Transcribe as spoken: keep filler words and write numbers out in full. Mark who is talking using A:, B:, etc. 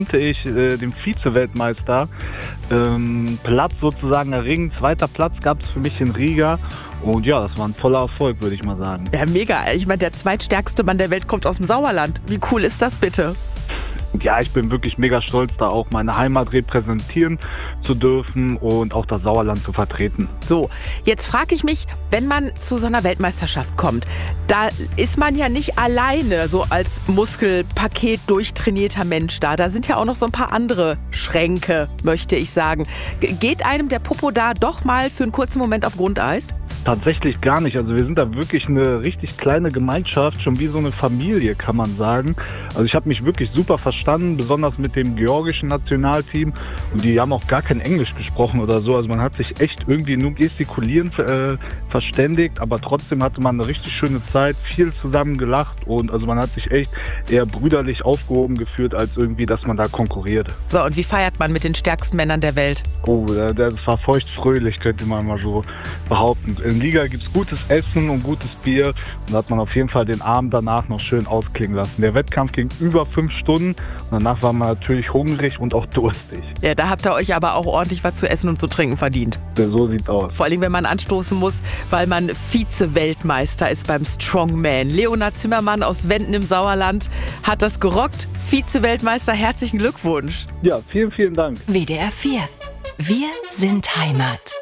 A: ich äh, den Vize-Weltmeister ähm, Platz sozusagen erringen. Zweiter Platz gab es für mich in Riga. Und ja, das war ein voller Erfolg, würde ich mal sagen.
B: Ja, mega. Ich meine, der zweitstärkste Mann der Welt kommt aus dem Sauerland. Wie cool ist das bitte?
A: Ja, ich bin wirklich mega stolz, da auch meine Heimat repräsentieren zu dürfen und auch das Sauerland zu vertreten.
B: So, jetzt frage ich mich, wenn man zu so einer Weltmeisterschaft kommt, da ist man ja nicht alleine so als Muskelpaket durchtrainierter Mensch da. Da sind ja auch noch so ein paar andere Schränke, möchte ich sagen. G- geht einem der Popo da doch mal für einen kurzen Moment auf Grundeis?
A: Tatsächlich gar nicht. Also wir sind da wirklich eine richtig kleine Gemeinschaft, schon wie so eine Familie, kann man sagen. Also ich habe mich wirklich super verstanden, besonders mit dem georgischen Nationalteam. Und die haben auch gar kein Englisch gesprochen oder so. Also man hat sich echt irgendwie nur gestikulierend äh, verständigt, aber trotzdem hatte man eine richtig schöne Zeit, viel zusammen gelacht und also man hat sich echt eher brüderlich aufgehoben gefühlt, als irgendwie, dass man da konkurriert.
B: So, und wie feiert man mit den stärksten Männern der Welt?
A: Oh, das war feuchtfröhlich, könnte man mal so behaupten. In Liga gibt es gutes Essen und gutes Bier und da hat man auf jeden Fall den Abend danach noch schön ausklingen lassen. Der Wettkampf ging über fünf Stunden und danach war man natürlich hungrig und auch durstig.
B: Ja, da habt ihr euch aber auch ordentlich was zu essen und zu trinken verdient.
A: Ja, so sieht's aus.
B: Vor allem, wenn man anstoßen muss, weil man Vize-Weltmeister ist beim Strongman. Leonhard Zimmermann aus Wenden im Sauerland hat das gerockt. Vize-Weltmeister, herzlichen Glückwunsch.
A: Ja, vielen, vielen Dank.
C: W D R vier. Wir sind Heimat.